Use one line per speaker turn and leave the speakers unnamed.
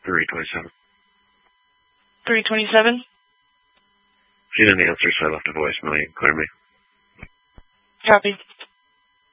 327.
327?
She didn't answer, so I left a voicemail. You can clear me.
Copy.